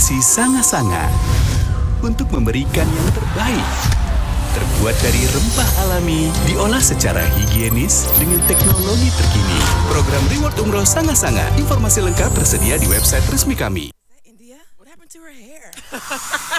Destinasi Sanga-Sanga untuk memberikan yang terbaik. Terbuat dari rempah alami, diolah secara higienis dengan teknologi terkini. Program Reward Umroh Sanga-Sanga. Informasi lengkap tersedia di website resmi kami. India? What happened to her hair?